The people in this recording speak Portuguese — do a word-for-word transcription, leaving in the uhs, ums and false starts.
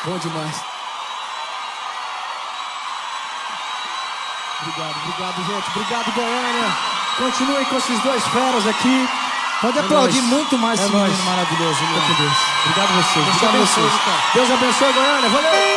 Bom demais. Obrigado, obrigado, gente. Obrigado, Goiânia. Continuem com esses dois feras aqui. Pode É aplaudir nóis. muito mais É esse nóis. menino maravilhoso. Fica com Deus. Obrigado a vocês. Deus Obrigado a abençoe, vocês. cara. Deus abençoe, Goiânia. Valeu!